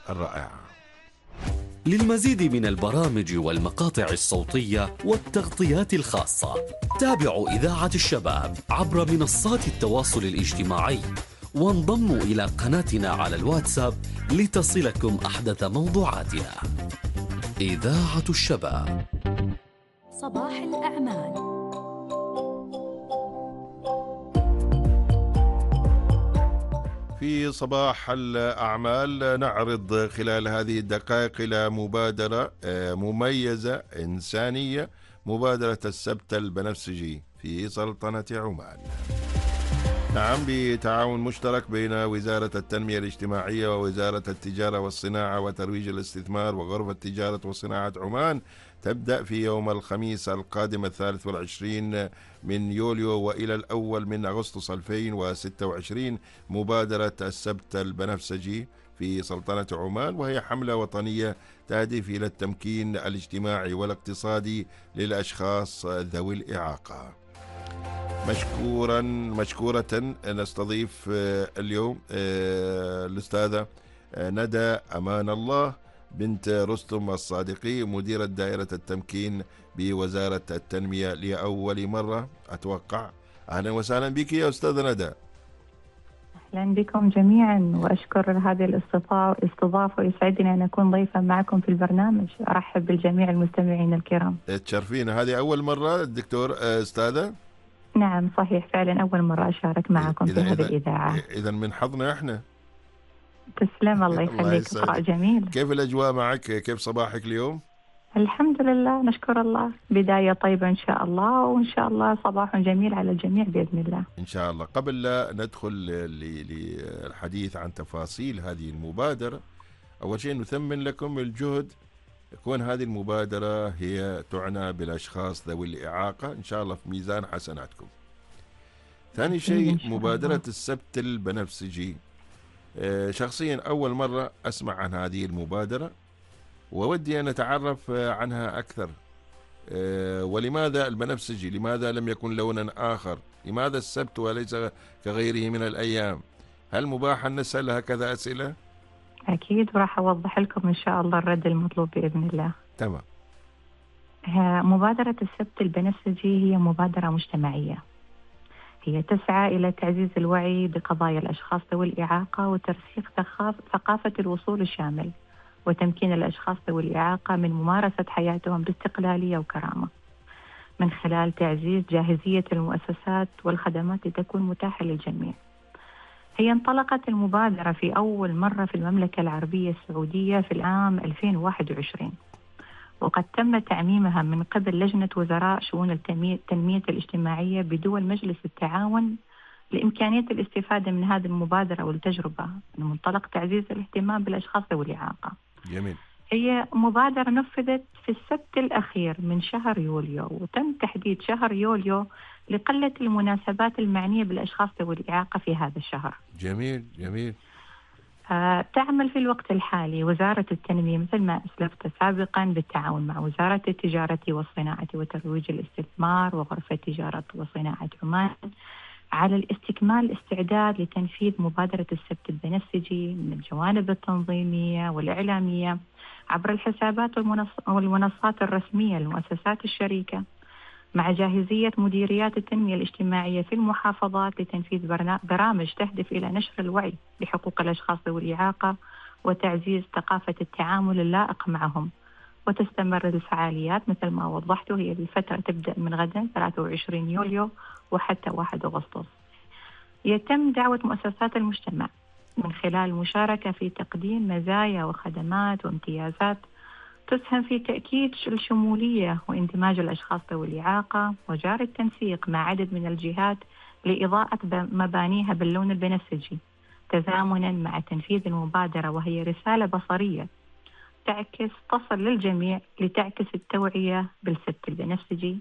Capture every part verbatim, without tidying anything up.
الرائعة. للمزيد من البرامج والمقاطع الصوتية والتغطيات الخاصة تابعوا إذاعة الشباب عبر منصات التواصل الاجتماعي، وانضموا إلى قناتنا على الواتساب لتصلكم أحدث موضوعاتنا. إذاعة الشباب. صباح الأعمال. في صباح الأعمال نعرض خلال هذه الدقائق إلى مبادرة مميزة إنسانية، مبادرة السبت البنفسجي في سلطنة عمان. نعم، بتعاون مشترك بين وزارة التنمية الاجتماعية ووزارة التجارة والصناعة وترويج الاستثمار وغرفة تجارة وصناعة عمان، تبدأ في يوم الخميس القادم الثالث والعشرين من يوليو وإلى الأول من أغسطس ألفين وستة وعشرين مبادرة السبت البنفسجي في سلطنة عمان، وهي حملة وطنية تهدف إلى التمكين الاجتماعي والاقتصادي للأشخاص ذوي الإعاقة. مشكورا مشكورة نستضيف اليوم الأستاذة ندى أمان الله بنت رستم الصادقي، مديرة دائرة التمكين بوزارة التنمية لأول مرة أتوقع. أهلا وسهلا بك يا أستاذة ندى. أهلا بكم جميعا، وأشكر هذه الاستضافة، ويسعدني أن أكون ضيفا معكم في البرنامج. أرحب بالجميع المستمعين الكرام. تشرفين. هذه أول مرة الدكتور أستاذة؟ نعم صحيح، فعلا أول مرة أشارك معكم في هذه الإذاعة. إذا من حظنا إحنا. تسلم، الله يخليك. إقراء جميل. كيف الأجواء معك؟ كيف صباحك اليوم؟ الحمد لله، نشكر الله. بداية طيبة إن شاء الله، وإن شاء الله صباح جميل على الجميع بإذن الله. إن شاء الله. قبل لا ندخل للحديث عن تفاصيل هذه المبادرة، أول شيء نثمن لكم الجهد. كون هذه المبادرة هي تعنى بالأشخاص ذوي الإعاقة، إن شاء الله في ميزان حسناتكم. ثاني شيء مبادرة السبت البنفسجي، شخصيا أول مرة أسمع عن هذه المبادرة، وودي أن أتعرف عنها أكثر. ولماذا البنفسجي؟ لماذا لم يكن لونا آخر؟ لماذا السبت وليس كغيره من الأيام؟ هل مباح أن نسأل هكذا أسئلة؟ أكيد، وراح أوضح لكم إن شاء الله الرد المطلوب بإذن الله. تمام. مبادرة السبت البنفسجي هي مبادرة مجتمعية، هي تسعى إلى تعزيز الوعي بقضايا الأشخاص ذوي الإعاقة وترسيخ ثقافة الوصول الشامل، وتمكين الأشخاص ذوي الإعاقة من ممارسة حياتهم باستقلالية وكرامة، من خلال تعزيز جاهزية المؤسسات والخدمات لتكون متاحة للجميع. هي انطلقت المبادرة في أول مرة في المملكة العربية السعودية في العام ألفين وواحد وعشرين، وقد تم تعميمها من قبل لجنة وزراء شؤون التنمية الاجتماعية بدول مجلس التعاون لإمكانية الاستفادة من هذه المبادرة والتجربة من منطلق تعزيز الاهتمام بالأشخاص ذوي الإعاقة. جميل. هي مبادرة نفذت في السبت الأخير من شهر يوليو، وتم تحديد شهر يوليو لقلة المناسبات المعنية بالأشخاص ذوي الإعاقة في هذا الشهر. جميل جميل. آه، تعمل في الوقت الحالي وزارة التنمية مثل ما أسلفت سابقا بالتعاون مع وزارة التجارة والصناعة وترويج الاستثمار وغرفة تجارة وصناعة عمان على الاستكمال الاستعداد لتنفيذ مبادرة السبت البنفسجي من الجوانب التنظيمية والإعلامية عبر الحسابات والمنصات الرسمية للمؤسسات الشريكة، مع جاهزية مديريات التنمية الاجتماعية في المحافظات لتنفيذ برامج تهدف إلى نشر الوعي بحقوق الأشخاص ذوي الإعاقة وتعزيز ثقافة التعامل اللائق معهم. وتستمر الفعاليات مثل ما وضحت، هي الفترة تبدأ من غدا ثلاثة وعشرين يوليو وحتى واحد أغسطس. يتم دعوة مؤسسات المجتمع من خلال المشاركة في تقديم مزايا وخدمات وامتيازات تسهم في تأكيد الشمولية واندماج الأشخاص ذوي الإعاقة، وجاري التنسيق مع عدد من الجهات لإضاءة مبانيها باللون البنفسجي تزامنا مع تنفيذ المبادرة، وهي رسالة بصرية تعكس تصل للجميع لتعكس التوعية بالسبت البنفسجي.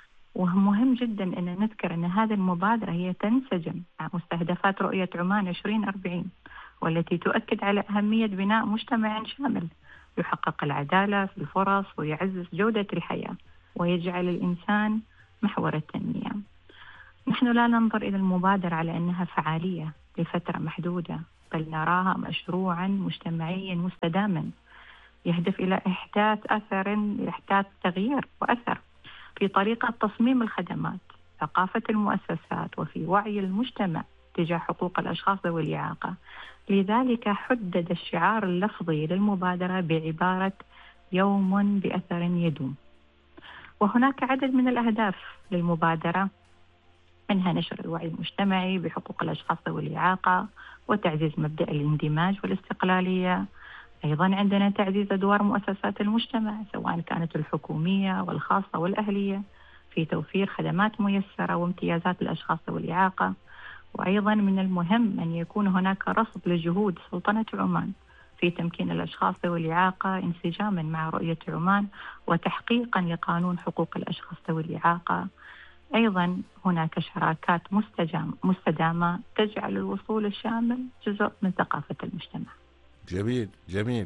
ومهم جدا أن نذكر أن هذه المبادرة هي تنسجم مع مستهدفات رؤية عمان عشرين أربعين، والتي تؤكد على أهمية بناء مجتمع شامل يحقق العدالة في الفرص ويعزز جودة الحياة ويجعل الإنسان محور التنمية. نحن لا ننظر إلى المبادرة على أنها فعالية لفترة محدودة، بل نراها مشروعا مجتمعيا مستداما يهدف إلى إحداث أثر إحداث تغيير وأثر في طريقة تصميم الخدمات، ثقافة المؤسسات، وفي وعي المجتمع تجاه حقوق الأشخاص ذوي الإعاقة. لذلك حدد الشعار اللفظي للمبادرة بعبارة يوم بأثر يدوم. وهناك عدد من الأهداف للمبادرة، منها نشر الوعي المجتمعي بحقوق الأشخاص ذوي الإعاقة وتعزيز مبدأ الاندماج والاستقلالية. أيضا عندنا تعزيز أدوار مؤسسات المجتمع سواء كانت الحكومية والخاصة والأهلية في توفير خدمات ميسرة وامتيازات للأشخاص ذوي الإعاقة. وأيضا من المهم أن يكون هناك رصد لجهود سلطنة عمان في تمكين الأشخاص ذوي الإعاقة انسجاما مع رؤية عمان وتحقيقا لقانون حقوق الأشخاص ذوي الإعاقة. أيضا هناك شراكات مستدامة تجعل الوصول الشامل جزء من ثقافة المجتمع. جميل جميل.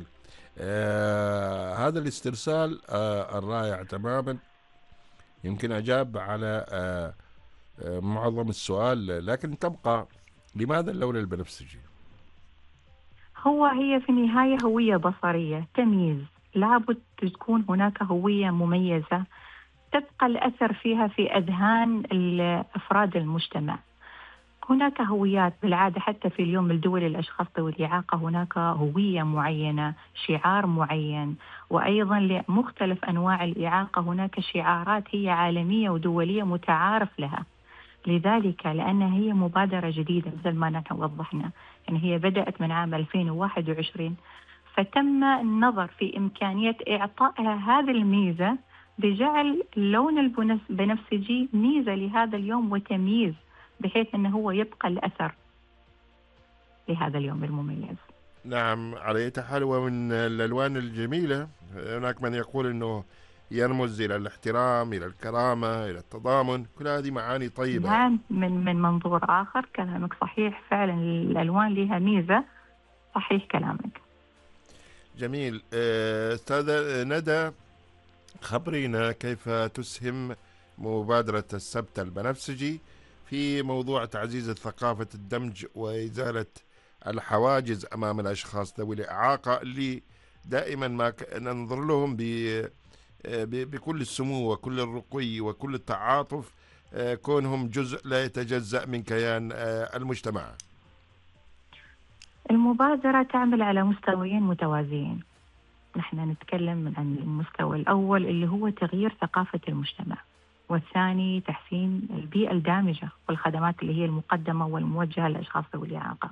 آه هذا الاسترسال آه الرائع تماما، يمكن أجاب على آه آه معظم السؤال، لكن تبقى لماذا اللون البنفسجي؟ هو هي في النهاية هوية بصرية، تمييز، لابد تكون هناك هوية مميزة تبقى الأثر فيها في أذهان أفراد المجتمع. هناك هويات بالعادة حتى في اليوم الدولي للأشخاص ذوي الإعاقة هناك هوية معينة، شعار معين، وأيضا لمختلف أنواع الإعاقة هناك شعارات هي عالمية ودولية متعارف لها. لذلك لأنها هي مبادرة جديدة مثل ما نحن وضحنا، يعني هي بدأت من عام ألفين وواحد وعشرين، فتم النظر في إمكانية إعطائها هذه الميزة بجعل اللون البنفسجي ميزة لهذا اليوم وتمييز، بحيث أنه هو يبقى الأثر لهذا اليوم المميز. نعم، على حال ومن الألوان الجميلة هناك من يقول أنه يرمز إلى الاحترام، إلى الكرامة، إلى التضامن، كل هذه معاني طيبة. نعم، من من منظور آخر كلامك صحيح، فعلا الألوان لها ميزة، صحيح كلامك. جميل. أستاذة ندى، خبرينا كيف تسهم مبادرة السبت البنفسجي في موضوع تعزيز ثقافة الدمج وإزالة الحواجز أمام الأشخاص ذوي الإعاقة اللي دائما ما ننظر لهم بكل السمو وكل الرقي وكل التعاطف، كونهم جزء لا يتجزأ من كيان المجتمع. المبادرة تعمل على مستويين متوازيين. نحن نتكلم عن المستوى الأول اللي هو تغيير ثقافة المجتمع، والثاني تحسين البيئة الدامجة والخدمات اللي هي المقدمة والموجهة للأشخاص ذوي الإعاقة.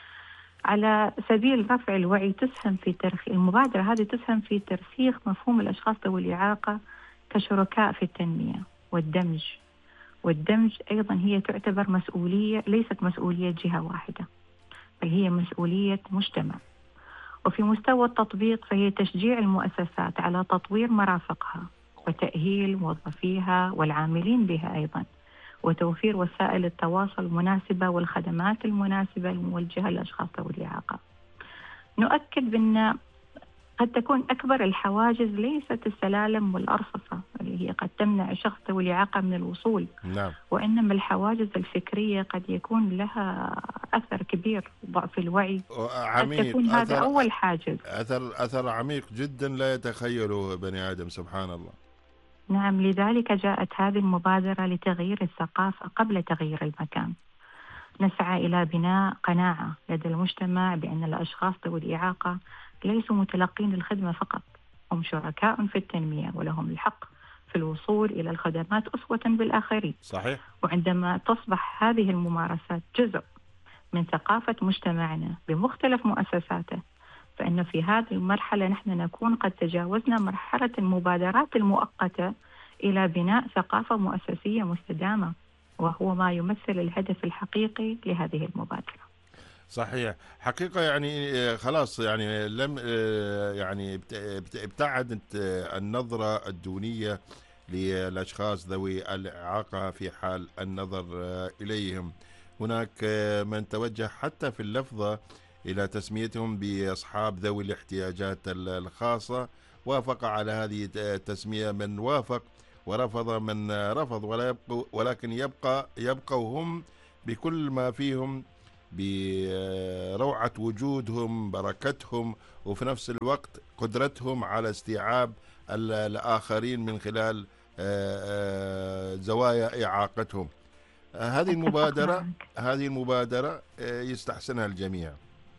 على سبيل رفع الوعي تسهم في ترخ... المبادرة هذه تسهم في ترسيخ مفهوم الأشخاص ذوي الإعاقة كشركاء في التنمية والدمج. والدمج أيضا هي تعتبر مسؤولية، ليست مسؤولية جهة واحدة، بل هي مسؤولية مجتمع. وفي مستوى التطبيق فهي تشجيع المؤسسات على تطوير مرافقها وتأهيل موظفيها والعاملين بها أيضا، وتوفير وسائل التواصل المناسبة والخدمات المناسبة الموجهة للأشخاص ذوي الإعاقة. نؤكد بأن قد تكون أكبر الحواجز ليست السلالم والأرصفة اللي هي قد تمنع الشخص ذوي الإعاقة من الوصول، نعم. وإنما الحواجز الفكرية قد يكون لها أثر كبير، ضعف الوعي عميق، قد تكون هذا أثر أول حاجز. أثر أثر عميق جدا لا يتخيله بني آدم، سبحان الله. نعم، لذلك جاءت هذه المبادرة لتغيير الثقافة قبل تغيير المكان. نسعى إلى بناء قناعة لدى المجتمع بأن الأشخاص ذوي الإعاقة ليسوا متلقين للخدمة فقط، هم شركاء في التنمية ولهم الحق في الوصول إلى الخدمات أسوة بالآخرين. صحيح. وعندما تصبح هذه الممارسات جزء من ثقافة مجتمعنا بمختلف مؤسساته، فإن في هذه المرحلة نحن نكون قد تجاوزنا مرحلة المبادرات المؤقتة إلى بناء ثقافة مؤسسية مستدامة، وهو ما يمثل الهدف الحقيقي لهذه المبادرة. صحيح، حقيقة يعني خلاص يعني لم يعني ابتعدت النظرة الدونية للأشخاص ذوي الإعاقة في حال النظر إليهم. هناك من توجه حتى في اللفظة إلى تسميتهم بأصحاب ذوي الاحتياجات الخاصة، وافق على هذه التسمية من وافق ورفض من رفض، ولا يبقوا ولكن يبقى يبقوا هم بكل ما فيهم بروعة وجودهم، بركتهم، وفي نفس الوقت قدرتهم على استيعاب الآخرين من خلال زوايا إعاقتهم. هذه المبادرة هذه المبادرة يستحسنها الجميع،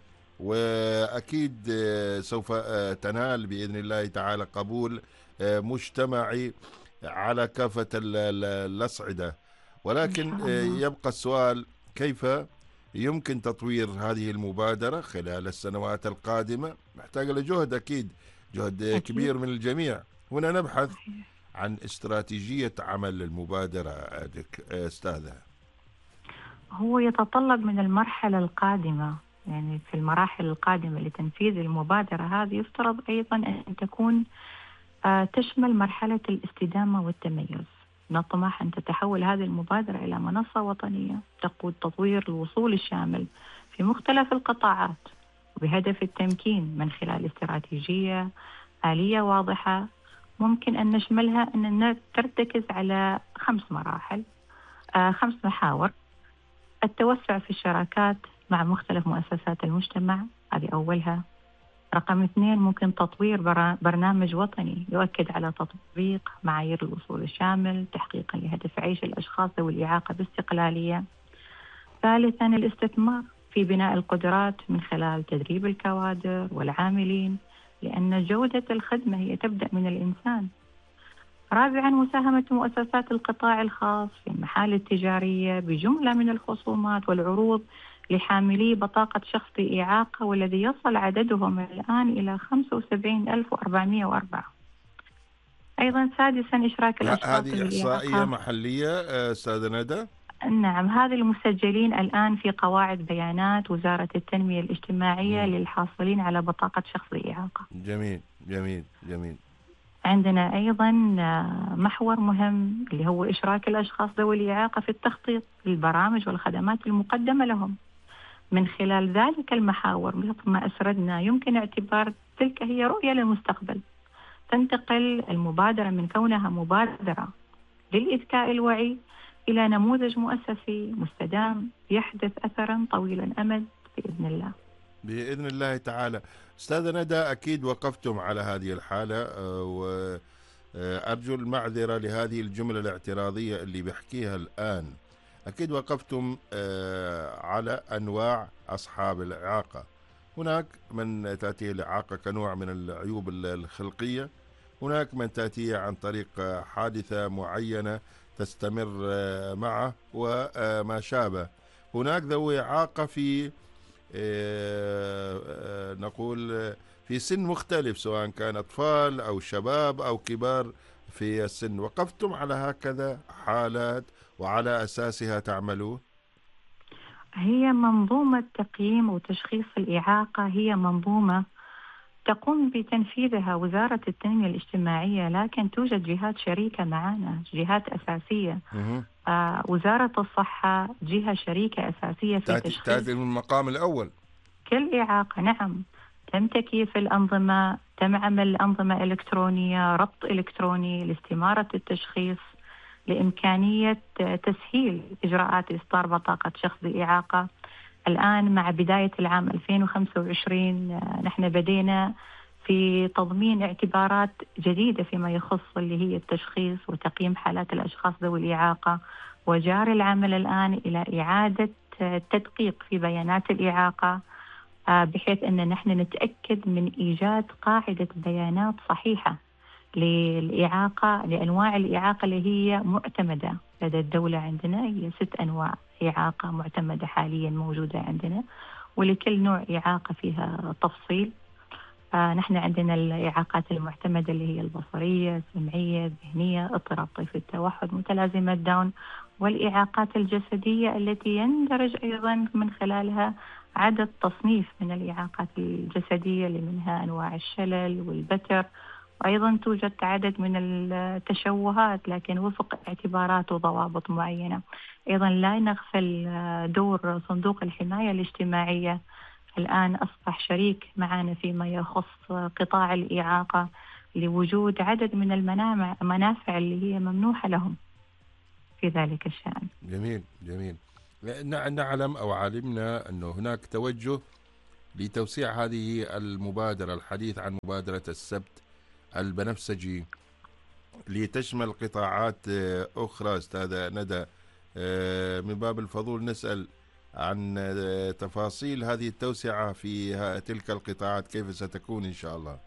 وأكيد سوف تنال بإذن الله تعالى قبول مجتمعي على كافة الأصعدة. ولكن يبقى السؤال: كيف يمكن تطوير هذه المبادرة خلال السنوات القادمة؟ محتاجة لجهد، أكيد جهد أكيد. كبير من الجميع. هنا نبحث عن استراتيجية عمل المبادرة أستاذة. هو يتطلب من المرحلة القادمة، يعني في المراحل القادمة لتنفيذ المبادرة هذه يفترض أيضا أن تكون تشمل مرحلة الاستدامة والتميز. نطمح أن تتحول هذه المبادرة إلى منصة وطنية تقود تطوير الوصول الشامل في مختلف القطاعات، بهدف التمكين من خلال استراتيجية آلية واضحة ممكن أن نشملها أن ترتكز على خمس مراحل آه خمس محاور. التوسع في الشراكات مع مختلف مؤسسات المجتمع، هذه أولها. رقم اثنين، ممكن تطوير برنامج وطني يؤكد على تطبيق معايير الوصول الشامل تحقيقا لهدف عيش الأشخاص ذوي الإعاقة باستقلالية. ثالثا، الاستثمار في بناء القدرات من خلال تدريب الكوادر والعاملين، لأن جودة الخدمة هي تبدأ من الإنسان. رابعا، مساهمة مؤسسات القطاع الخاص في المحال التجارية بجملة من الخصومات والعروض لحاملي بطاقة شخص بإعاقة، والذي يصل عددهم الآن إلى خمسة وسبعين ألف وأربعمائة وأربعة. أيضا سادسا، إشراك الأشخاص هذه إحصائية محلية أستاذة ندى؟ نعم، هذه المسجلين الآن في قواعد بيانات وزارة التنمية الاجتماعية م. للحاصلين على بطاقة شخص بإعاقة. جميل جميل جميل. عندنا أيضا محور مهم اللي هو إشراك الأشخاص ذوي الإعاقة في التخطيط للبرامج والخدمات المقدمة لهم. من خلال ذلك المحاور مثل ما أسردنا يمكن اعتبار تلك هي رؤية للمستقبل. تنتقل المبادرة من كونها مبادرة للإذكاء الوعي إلى نموذج مؤسسي مستدام يحدث أثرا طويل الأمد بإذن الله. بإذن الله تعالى. أستاذة ندى، أكيد وقفتم على هذه الحالة، وأرجو المعذرة لهذه الجملة الاعتراضية اللي بحكيها الآن. أكيد وقفتم على أنواع أصحاب الإعاقة. هناك من تأتيه الإعاقة كنوع من العيوب الخلقية، هناك من تأتيه عن طريق حادثة معينة تستمر معه وما شابه. هناك ذوي إعاقة في نقول في سن مختلف، سواء كان أطفال أو شباب أو كبار في السن. وقفتم على هكذا حالات وعلى أساسها تعملون؟ هي منظومة تقييم وتشخيص الإعاقة هي منظومة تقوم بتنفيذها وزارة التنمية الاجتماعية، لكن توجد جهات شريكة معنا، جهات أساسية. آه وزارة الصحة جهة شريكة أساسية في تأتي تشخيص تأتي من المقام الأول كل إعاقة. نعم، تم تكييف الأنظمة، تم عمل أنظمة إلكترونية، ربط إلكتروني لاستمارة التشخيص، لإمكانية تسهيل إجراءات إصدار بطاقة شخص بإعاقة. الآن مع بداية العام ألفين وخمسة وعشرين نحن بدينا في تضمين اعتبارات جديدة فيما يخص اللي هي التشخيص وتقييم حالات الأشخاص ذوي الإعاقة، وجاري العمل الآن إلى إعادة تدقيق في بيانات الإعاقة بحيث أن نحن نتأكد من إيجاد قاعدة بيانات صحيحة للإعاقة، لأنواع الإعاقة اللي هي معتمدة لدى الدولة. عندنا هي ست أنواع إعاقة معتمدة حاليا موجودة عندنا، ولكل نوع إعاقة فيها تفصيل. آه نحن عندنا الإعاقات المعتمدة اللي هي البصرية، السمعية، الذهنية، اضطراب طيف التوحد، متلازمة داون، والإعاقات الجسدية التي يندرج أيضا من خلالها عدد تصنيف من الإعاقات الجسدية اللي منها أنواع الشلل والبتر، وأيضا توجد عدد من التشوهات لكن وفق اعتبارات وضوابط معينة. أيضا لا نغفل دور صندوق الحماية الاجتماعية، الآن أصبح شريك معنا فيما يخص قطاع الإعاقة لوجود عدد من المنافع اللي هي ممنوحة لهم في ذلك الشأن. جميل جميل. نع- نعلم أو علمنا أنه هناك توجه لتوسيع هذه المبادرة، الحديث عن مبادرة السبت البنفسجي لتشمل قطاعات آه، أخرى. أستاذة ندى، آه، من باب الفضول نسأل عن آه، تفاصيل هذه التوسعة في ها- تلك القطاعات، كيف ستكون إن شاء الله؟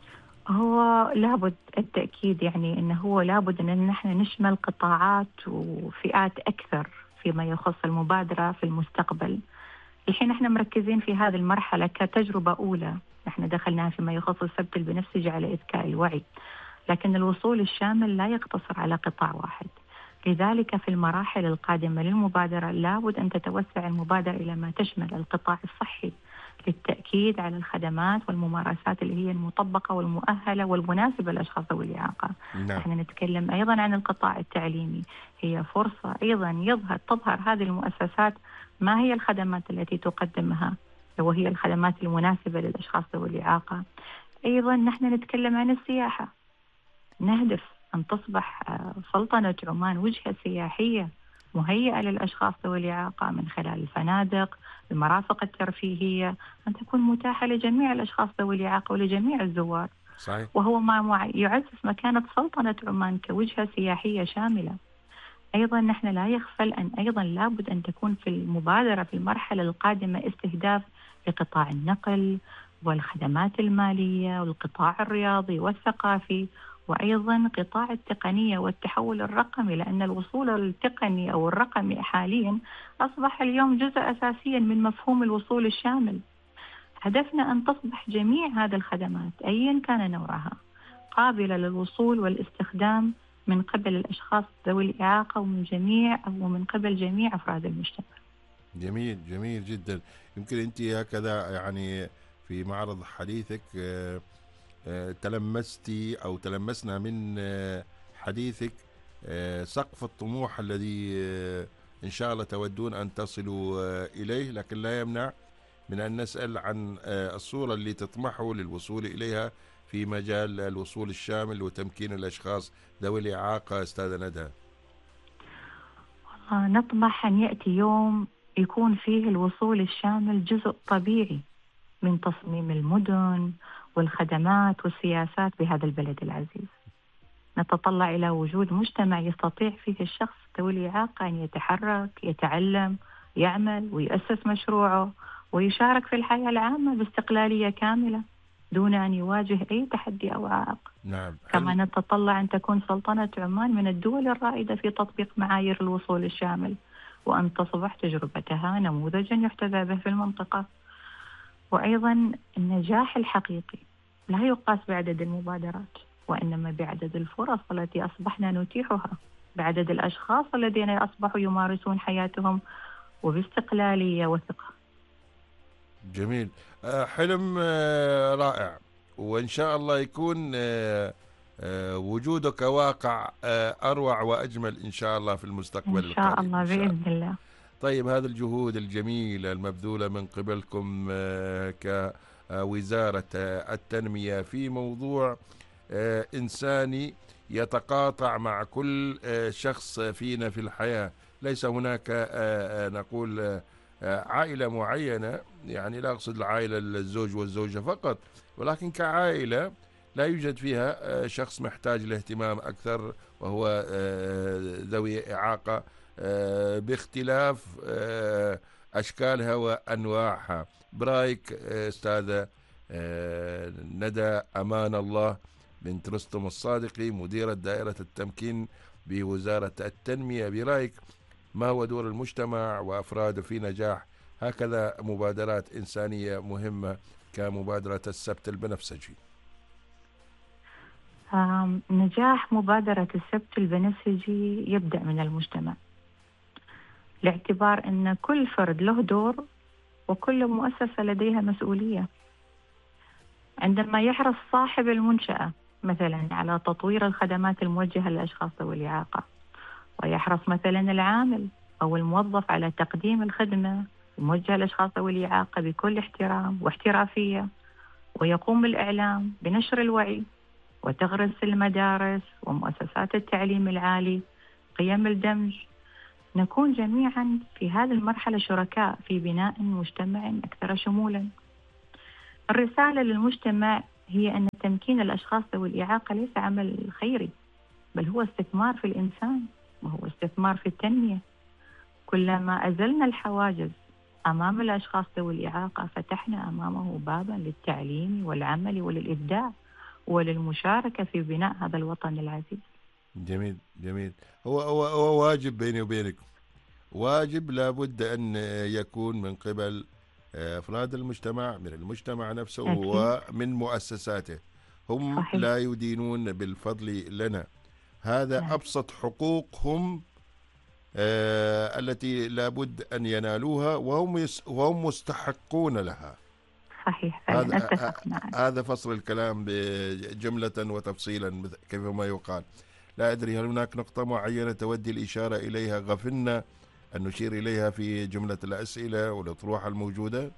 هو لابد التأكيد يعني أنه هو لابد أن نحن نشمل قطاعات وفئات أكثر فيما يخص المبادرة في المستقبل. الحين احنا مركزين في هذه المرحلة كتجربة أولى، احنا دخلناها فيما يخص السبت البنفسجي على إذكاء الوعي، لكن الوصول الشامل لا يقتصر على قطاع واحد. لذلك في المراحل القادمة للمبادرة لابد أن تتوسع المبادرة إلى ما تشمل القطاع الصحي، للتأكيد على الخدمات والممارسات اللي هي المطبقة والمؤهلة والمناسبة للأشخاص ذوي الإعاقة. نعم. احنا نتكلم أيضا عن القطاع التعليمي، هي فرصة أيضا يظهر تظهر هذه المؤسسات ما هي الخدمات التي تقدمها وهي الخدمات المناسبة للأشخاص ذوي الإعاقة. أيضا نحن نتكلم عن السياحة، نهدف أن تصبح سلطنة عمان وجهة سياحية مهيئة للأشخاص ذوي الإعاقة من خلال الفنادق، المرافق الترفيهية، أن تكون متاحة لجميع الأشخاص ذوي الإعاقة ولجميع الزوار. صحيح. وهو ما يعزز مكانة سلطنة عمان كوجهة سياحية شاملة. أيضا نحن لا يغفل أن أيضا لابد أن تكون في المبادرة في المرحلة القادمة استهداف لقطاع النقل والخدمات المالية والقطاع الرياضي والثقافي، وأيضا قطاع التقنية والتحول الرقمي، لأن الوصول التقني أو الرقمي حاليا أصبح اليوم جزء أساسي من مفهوم الوصول الشامل. هدفنا أن تصبح جميع هذه الخدمات أيا كان نوعها قابلة للوصول والاستخدام من قبل الأشخاص ذوي الإعاقة ومن جميع أو من قبل جميع أفراد المجتمع. جميل جميل جدا. يمكن أنت هكذا يعني في معرض حديثك آه، آه، تلمستي أو تلمسنا من آه، حديثك آه، سقف الطموح الذي آه، إن شاء الله تودون أن تصلوا آه، إليه، لكن لا يمنع من أن نسأل عن آه، الصورة اللي تطمحوا للوصول إليها في مجال الوصول الشامل وتمكين الأشخاص ذوي الإعاقة. أستاذة ندى، آه، نطمح أن يأتي يوم يكون فيه الوصول الشامل جزء طبيعي من تصميم المدن والخدمات والسياسات بهذا البلد العزيز. نتطلع إلى وجود مجتمع يستطيع فيه الشخص ذوي الإعاقة أن يتحرك، يتعلم، يعمل ويؤسس مشروعه ويشارك في الحياة العامة باستقلالية كاملة دون أن يواجه أي تحدي أو عائق. نعم. كما نتطلع أن تكون سلطنة عمان من الدول الرائدة في تطبيق معايير الوصول الشامل، وأن تصبح تجربتها نموذجا يحتذى به في المنطقة. وأيضا النجاح الحقيقي لا يقاس بعدد المبادرات، وإنما بعدد الفرص التي أصبحنا نتيحها، بعدد الأشخاص الذين أصبحوا يمارسون حياتهم وباستقلالية وثقة. جميل. آه، حلم آه، رائع، وإن شاء الله يكون آه، آه، وجودك واقع آه، أروع وأجمل إن شاء الله في المستقبل إن شاء القريب الله إن شاء بإذن الله. طيب، هذه الجهود الجميلة المبذولة من قبلكم آه، كوزارة آه، التنمية في موضوع آه، إنساني يتقاطع مع كل آه، شخص فينا في الحياة. ليس هناك آه، آه، نقول آه، آه، عائلة معينة، يعني لا أقصد العائلة الزوج والزوجة فقط، ولكن كعائلة لا يوجد فيها آه، شخص محتاج لاهتمام أكثر وهو آه، ذوي إعاقة آه، باختلاف آه، أشكالها وأنواعها. برايك آه، أستاذة آه، ندى أمان الله بنت رستم الصادقي، مديرة دائرة التمكين بوزارة التنمية، برأيك ما هو دور المجتمع وأفراده في نجاح هكذا مبادرات إنسانية مهمة كمبادرة السبت البنفسجي؟ آم، نجاح مبادرة السبت البنفسجي يبدأ من المجتمع، لاعتبار أن كل فرد له دور وكل مؤسسة لديها مسؤولية. عندما يحرص صاحب المنشأة مثلا على تطوير الخدمات الموجهة للأشخاص ذوي الإعاقة، ويحرص مثلا العامل أو الموظف على تقديم الخدمة الموجهة للأشخاص ذوي الإعاقة بكل احترام واحترافية، ويقوم بالإعلام بنشر الوعي وتغرس المدارس ومؤسسات التعليم العالي قيم الدمج، نكون جميعا في هذه المرحلة شركاء في بناء مجتمع أكثر شمولا. الرسالة للمجتمع هي أن تمكين الأشخاص ذوي الإعاقة ليس عمل خيري، بل هو استثمار في الإنسان وهو استثمار في التنمية. كلما أزلنا الحواجز أمام الأشخاص ذوي الإعاقة فتحنا أمامه بابا للتعليم والعمل وللإبداع وللمشاركة في بناء هذا الوطن العزيز. جميل جميل. هو هو, هو واجب بيني وبينك، واجب لابد أن يكون من قبل أفراد المجتمع، من المجتمع نفسه أكيد. ومن مؤسساته. هم صحيح. لا يدينون بالفضل لنا، هذا نعم. أبسط حقوقهم آه التي لابد أن ينالوها، وهم يس وهم مستحقون لها. صحيح فعلا هذا أتفق معك. هذا فصل الكلام جملة وتفصيلا كيف ما يقال. لا أدري هل هناك نقطة معينة تودي الإشارة إليها غفلنا أن نشير إليها في جملة الأسئلة والأطروحة الموجودة؟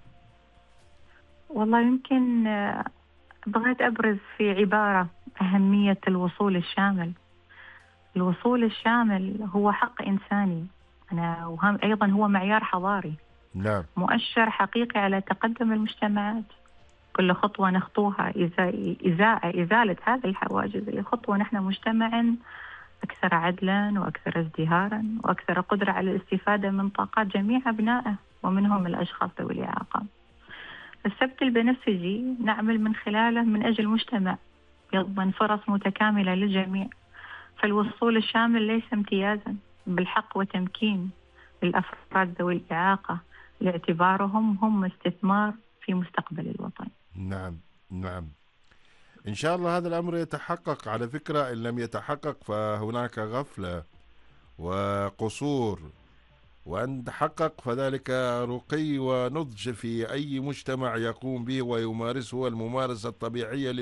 والله يمكن آه، بغيت أبرز في عبارة أهمية الوصول الشامل. الوصول الشامل هو حق إنساني، أنا وهم أيضا هو معيار حضاري، نعم. مؤشر حقيقي على تقدم المجتمعات. كل خطوة نخطوها إزاء إزاء إزالة هذه الحواجز هي خطوة نحن مجتمعا أكثر عدلا وأكثر ازدهارا وأكثر قدرة على الاستفادة من طاقات جميع أبنائه ومنهم الأشخاص ذوي الإعاقة. السبت البنفسجي نعمل من خلاله من أجل مجتمع يضمن فرص متكاملة للجميع. فالوصول الشامل ليس امتيازا، بالحق وتمكين الأفراد ذوي الإعاقة لاعتبارهم هم استثمار في مستقبل الوطن. نعم نعم، إن شاء الله هذا الأمر يتحقق. على فكرة إن لم يتحقق فهناك غفلة وقصور، وأن تحقق فذلك رقي ونضج في أي مجتمع يقوم به ويمارسه الممارسة الطبيعية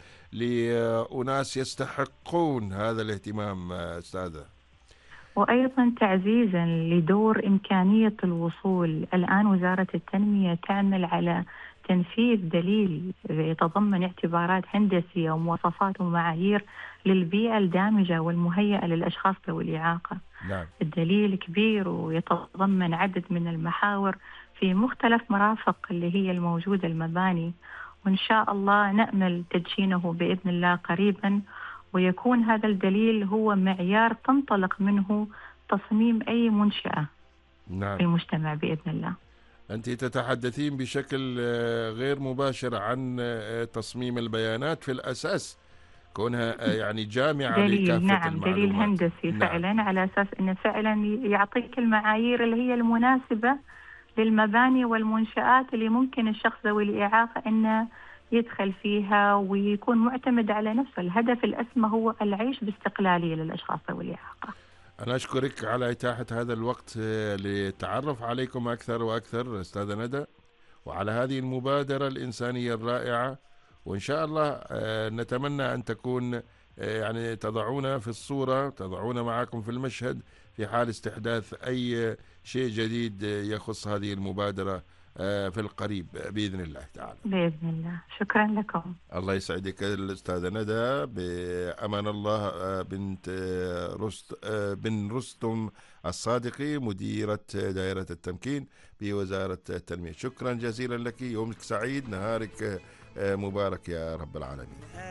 لأناس يستحقون هذا الاهتمام. أستاذة، وأيضا تعزيزا لدور إمكانية الوصول، الآن وزارة التنمية تعمل على تنفيذ دليل يتضمن اعتبارات هندسية ومواصفات ومعايير للبيئة الدامجة والمهيئة للأشخاص ذوي الإعاقة. نعم. الدليل كبير ويتضمن عدد من المحاور في مختلف مرافق اللي هي الموجودة المباني، وإن شاء الله نأمل تدشينه بإذن الله قريبا، ويكون هذا الدليل هو معيار تنطلق منه تصميم أي منشأة. نعم. في المجتمع بإذن الله. أنت تتحدثين بشكل غير مباشر عن تصميم البيانات في الأساس، كونها يعني جامعة دليل. لكافة نعم المعلومات. دليل هندسي. نعم. فعلا على أساس أنه فعلا يعطيك المعايير اللي هي المناسبة للمباني والمنشآت اللي ممكن الشخص ذوي الإعاقة أنه يدخل فيها ويكون معتمد على نفسه. الهدف الأسمى هو العيش باستقلالية للأشخاص ذوي الإعاقة. أنا أشكرك على إتاحة هذا الوقت للتعرف عليكم أكثر وأكثر أستاذة ندى، وعلى هذه المبادرة الإنسانية الرائعة. وإن شاء الله نتمنى أن تكون يعني تضعونا في الصورة، تضعونا معكم في المشهد في حال استحداث أي شيء جديد يخص هذه المبادرة في القريب بإذن الله تعالى. بإذن الله. شكرا لكم. الله يسعدك الأستاذة ندى بأمان الله بنت رست بن رستم الصادقي، مديرة دائرة التمكين بوزارة التنمية. شكرا جزيلا لك، يومك سعيد، نهارك مبارك يا رب العالمين.